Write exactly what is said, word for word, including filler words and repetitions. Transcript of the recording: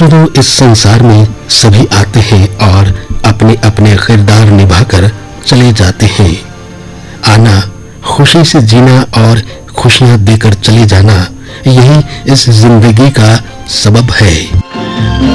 दोस्तों, इस संसार में सभी आते हैं और अपने अपने किरदार निभाकर चले जाते हैं। आना, खुशी से जीना और खुशियां देकर चले जाना, यही इस जिंदगी का सबब है।